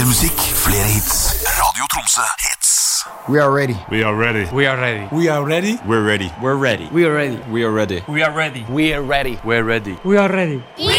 musikk, flere hits. Radio Tromsø hits. We are ready. We are ready. We are ready. We are ready. We're ready. We're ready. We are ready. We are ready. We are ready. We are ready. We're ready. We are ready. We